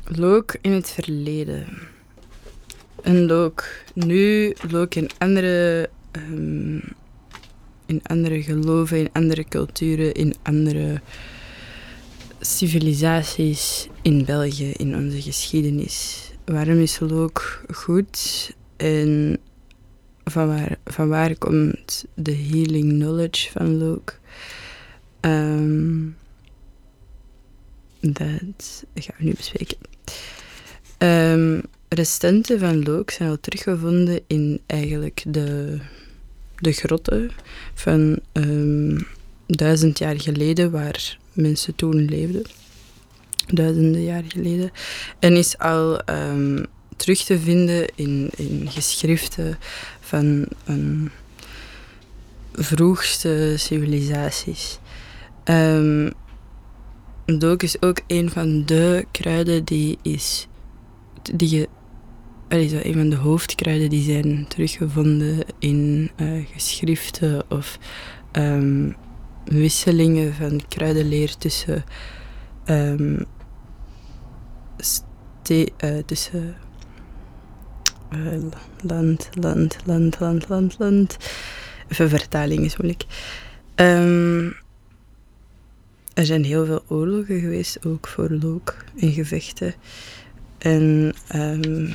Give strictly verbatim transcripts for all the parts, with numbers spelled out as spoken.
Look in het verleden. En look nu, look in andere, um, in andere geloven, in andere culturen, in andere civilisaties in België, in onze geschiedenis. Waarom is look goed en van waar, van waar komt de healing knowledge van look? Um, dat gaan we nu bespreken. Um, restanten van look zijn al teruggevonden in eigenlijk de, de grotten van um, duizend jaar geleden, waar mensen toen leefden. Duizenden jaar geleden. En is al um, terug te vinden in, in geschriften van um, vroegste civilisaties. Um, Look is ook een van de kruiden die is... Die je, allee, zo een van de hoofdkruiden die zijn teruggevonden in uh, geschriften of um, wisselingen van kruidenleer tussen... Um, ste- uh, tussen... Uh, land, land, land, land, land, land... Even vertaling is moeilijk. Um, Er zijn heel veel oorlogen geweest, ook voor look en gevechten. En um,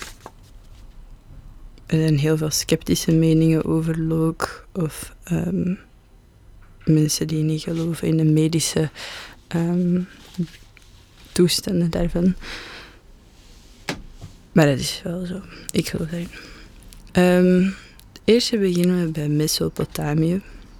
er zijn heel veel sceptische meningen over look. Of um, mensen die niet geloven in de medische um, toestanden daarvan. Maar dat is wel zo. Ik geloof daarin. Um, eerst beginnen we bij Mesopotamië.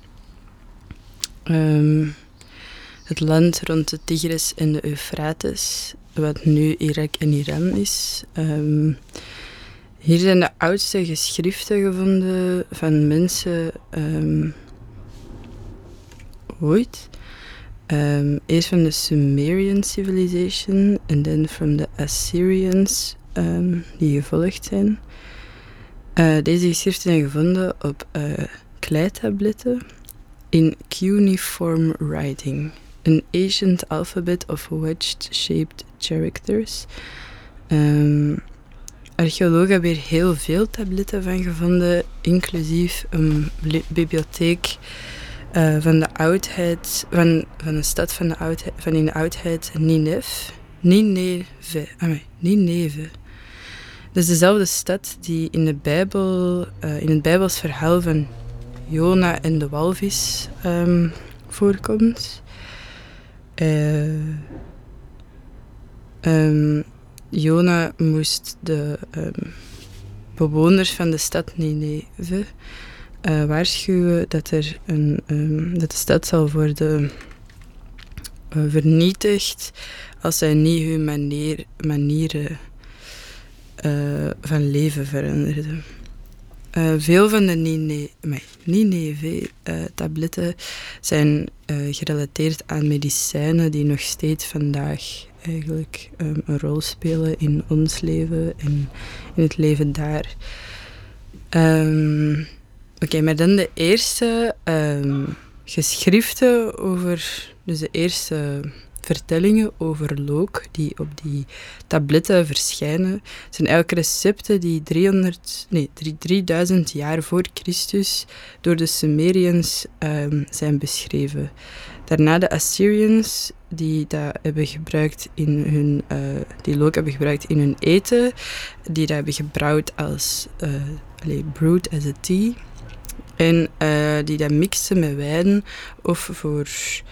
Um, Het land rond de Tigris en de Eufrates, wat nu Irak en Iran is. Um, hier zijn de oudste geschriften gevonden van mensen um, ooit. Um, eerst van de Sumerian civilization en dan van de Assyrians um, die gevolgd zijn. Uh, deze geschriften zijn gevonden op uh, kleitabletten in cuneiform writing. An ancient alphabet of wedge-shaped characters. Um, archeologen hebben hier heel veel tabletten van gevonden, inclusief een bibliotheek uh, van de oudheid, van, van een stad van, de oudheid, van in de oudheid, Nineve. Nineve, ah nee, Nineve. Dat is dezelfde stad die in de Bijbel, uh, in het Bijbels verhaal van Jona en de walvis um, voorkomt. Uh, um, Jona moest de um, bewoners van de stad Nineve uh, waarschuwen dat, er een, um, dat de stad zal worden uh, vernietigd als zij niet hun manier, manieren uh, van leven veranderden. Uh, veel van de Nineve-tabletten uh, zijn uh, gerelateerd aan medicijnen die nog steeds vandaag eigenlijk um, een rol spelen in ons leven en in het leven daar. Um, Oké, okay, maar dan de eerste um, geschriften over, dus de eerste vertellingen over look die op die tabletten verschijnen, zijn eigenlijk recepten die driehonderd, nee, drieduizend jaar voor Christus door de Sumerians um, zijn beschreven. Daarna de Assyrians die dat hebben gebruikt in hun, uh, die look hebben gebruikt in hun eten, die dat hebben gebrouwd als, uh, allez, brewed as a tea, en uh, die dat mixen met wijn of voor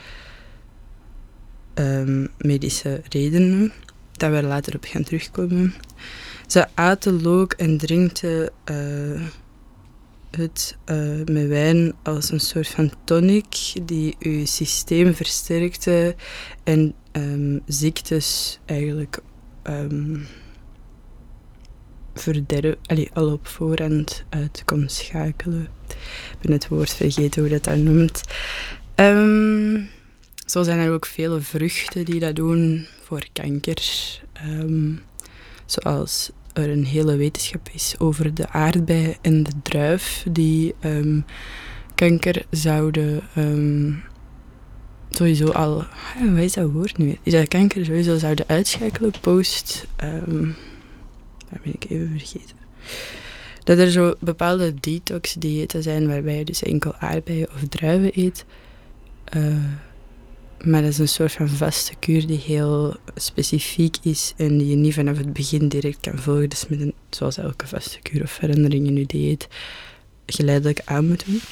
Um, medische redenen, dat we er later op gaan terugkomen. Ze aten look en drinkten uh, het uh, met wijn als een soort van tonic die uw systeem versterkte en um, ziektes eigenlijk um, verderven, allee, al op voorhand uit kon schakelen. Ik ben het woord vergeten hoe dat dat noemt. Um, Zo zijn er ook vele vruchten die dat doen voor kanker. Um, zoals er een hele wetenschap is over de aardbei en de druif die um, kanker zouden um, sowieso al... Ja, wat is dat woord nu weer? Die dat kanker sowieso zouden uitschakelen post... Um, dat ben ik even vergeten. Dat er zo bepaalde detox-diëten zijn waarbij je dus enkel aardbeien of druiven eet. Uh, maar dat is een soort van vaste kuur die heel specifiek is en die je niet vanaf het begin direct kan volgen. Dus met een, zoals elke vaste kuur of verandering in je dieet geleidelijk aan moet doen.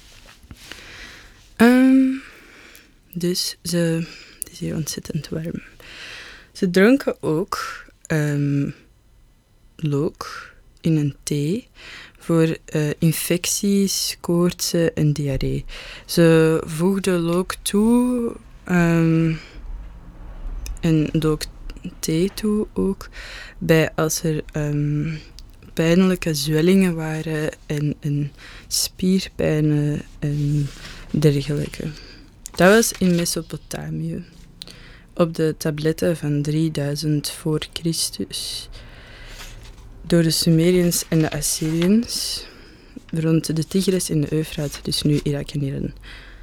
Um, dus ze... Het is hier ontzettend warm. Ze dronken ook um, look in een thee voor uh, infecties, koortsen en diarree. Ze voegden look toe um, en look thee toe ook bij als er um, pijnlijke zwellingen waren en, en spierpijnen en dergelijke. Dat was in Mesopotamië, op de tabletten van drieduizend voor Christus, door de Sumeriërs en de Assyriërs, rond de Tigris en de Eufraat, dus nu Irak en Iran.